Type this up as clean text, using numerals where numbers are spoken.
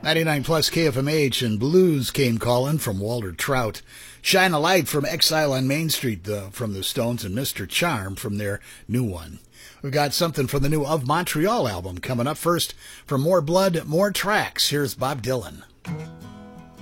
99 plus KFMH and Blues Came Callin' from Walter Trout. Shine a Light from Exile on Main Street from the Stones, and Mr. Charm from their new one. We've got something from the new Of Montreal album coming up. First, from More Blood, More Tracks, here's Bob Dylan.